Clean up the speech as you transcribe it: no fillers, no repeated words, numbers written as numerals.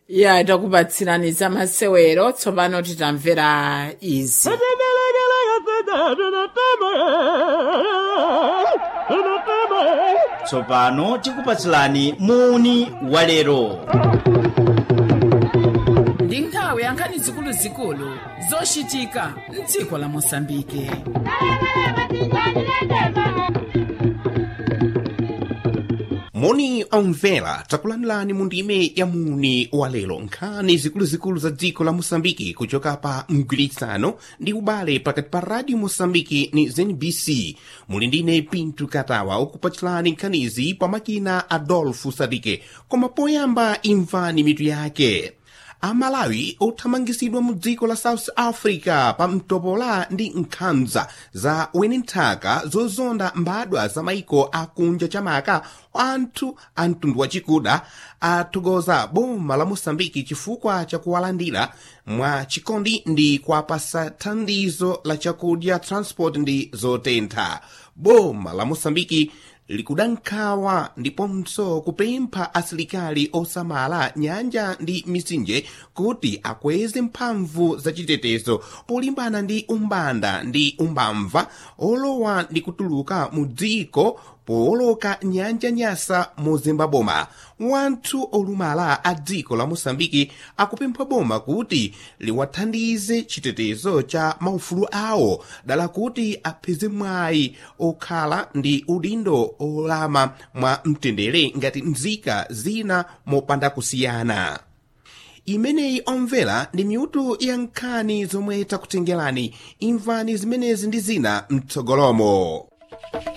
Ya takupatsirani za masewero tsopano titamvera izi. Tsopano tikupatsilani muni walero. Ndi nthawi yankhani zikuluzikulu zochitika m'dziko la Mosambike. Moni omvera takulandirani mu ndime ya muni walero nkhani zikuluzikulu za dziko la Mosambiki kuchoka pa mgwirizano ndi ubale pakati pa Radio Mosambiki ni ZNBC. Muli ndine Pinto Katawa okupatsilani nkhanizi pa makina Adolfo Sadike, koma poyamba imvani mitu yake. Amalawi othamangisidwa mu dziko la South Africa pa mtopola ndi nkhanza za wenenthaka zozonda mbadwa za maiko akunja chamaka anthu a mtundu wachikuda athokoza boma la Mosambiki chifukwa cha kuwalandira mwa chikondi ndi kuwapasa thandizo la chakudya, transport ndi zotentha. Boma la Mosambiki likudankhawa ndiponso kupempha asilikali osamala nyanja ndi mitsinje kuti akweze mphamvu za chitetezo polimbana ndi umbanda ndi umbamva olowa ndi kutuluka mu dziko pooloka nyanja Nyasa mozemba boma. Wanthu olumala a dziko la Mosambiki akupempha boma kuti liwathandize chitetezo cha maufulu awo dala kuti apeze mwayi okhala ndi udindo olama mwa mtendere ngati nzika zina mopanda kusiyana. Imeneyi omvera ndi miutu ya nkhani zomwe takutengerani. Imvani zimenezi ndi zina mtsogolomo.